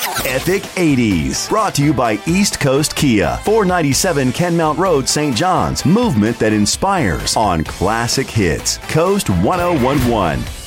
Epic 80s. Brought to you by East Coast Kia. 497 Kenmount Road, St. John's. Movement that inspires on Classic Hits. Coast 1011.